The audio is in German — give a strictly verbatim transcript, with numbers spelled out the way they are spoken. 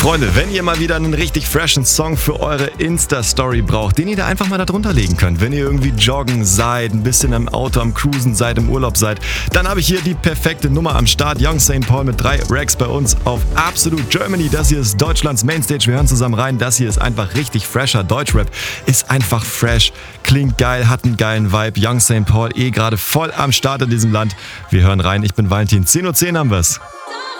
Freunde, wenn ihr mal wieder einen richtig freshen Song für eure Insta-Story braucht, den ihr da einfach mal da drunter legen könnt, wenn ihr irgendwie joggen seid, ein bisschen im Auto am Cruisen seid, im Urlaub seid, dann habe ich hier die perfekte Nummer am Start. Young Saint Paul mit drei Racks bei uns auf Absolute Germany. Das hier ist Deutschlands Mainstage. Wir hören zusammen rein. Das hier ist einfach richtig fresher Deutschrap. Ist einfach fresh, klingt geil, hat einen geilen Vibe. Young Saint Paul eh gerade voll am Start in diesem Land. Wir hören rein. Ich bin Valentin. zehn Uhr zehn haben wir's.